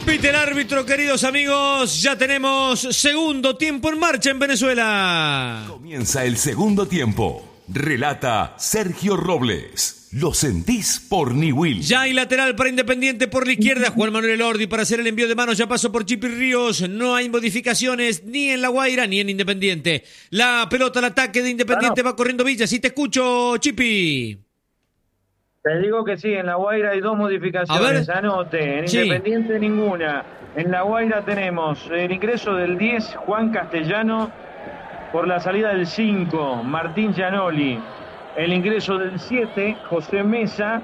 Pite el árbitro, queridos amigos. Ya tenemos segundo tiempo en marcha en Venezuela. Comienza el segundo tiempo. Relata Sergio Robles. Lo sentís por Niwil. Ya hay lateral para Independiente por la izquierda. Juan Manuel Elordi para hacer el envío de manos. Ya pasó por Chipi Ríos. No hay modificaciones ni en La Guaira ni en Independiente. La pelota al ataque de Independiente va corriendo Villa. Sí te escucho, Chipi. Te digo que sí, en La Guaira hay dos modificaciones, anote. En Independiente ninguna. En La Guaira tenemos el ingreso del 10, Juan Castellano, por la salida del 5, Martín Gianoli. El ingreso del 7, José Mesa,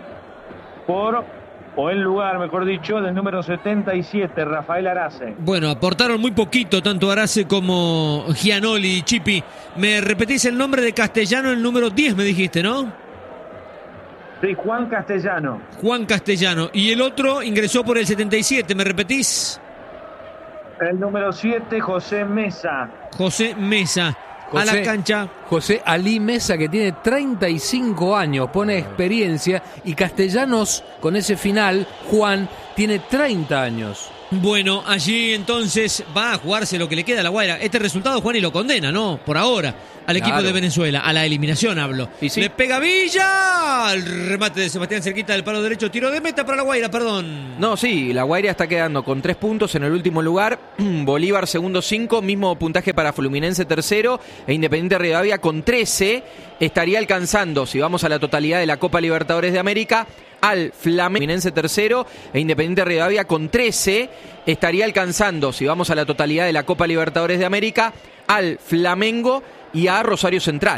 en lugar, mejor dicho, del número 77, Rafael Arace. Bueno, aportaron muy poquito, tanto Arace como Gianoli. Chipi, ¿me repetís el nombre de Castellano, el número 10 me dijiste, no? Sí, Juan Castellano. Juan Castellano. Y el otro ingresó por el 77, ¿me repetís? El número 7, José Mesa. José Mesa. A la cancha. José Ali Mesa, que tiene 35 años, pone experiencia. Y Castellanos, con ese final, Juan, tiene 30 años. Bueno, allí entonces va a jugarse lo que le queda a La Guaira. Este resultado, Juan, y lo condena, ¿no? Por ahora, al equipo de Venezuela, a la eliminación hablo. Sí. Le pega Villa, el remate de Sebastián cerquita del palo derecho, tiro de meta para La Guaira, perdón. No, sí, La Guaira está quedando con 3 puntos en el último lugar. Bolívar segundo 5, mismo puntaje para Fluminense tercero, e Independiente Rivadavia con 13 estaría alcanzando, si vamos a la totalidad de la Copa Libertadores de América, al Fluminense tercero, e Independiente Rivadavia con 13 estaría alcanzando, si vamos a la totalidad de la Copa Libertadores de América, al Flamengo y a Rosario Central.